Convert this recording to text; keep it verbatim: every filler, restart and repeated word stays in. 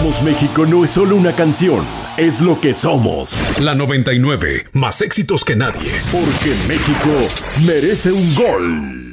Somos México no es solo una canción, es lo que somos. La noventa y nueve, más éxitos que nadie. Porque México merece un gol.